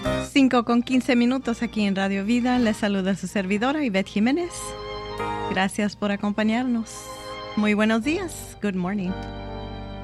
5:15 aquí en Radio Vida. Les saluda su servidora Ivette Jiménez. Gracias por acompañarnos. Muy buenos días. Good morning.